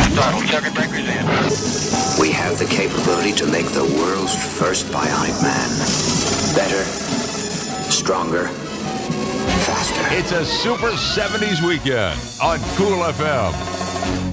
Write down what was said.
Throttle, circuit breakers in. We have the capability to make the world's first bionic man. Better, stronger, faster. It's a Super 70s weekend on Cool FM.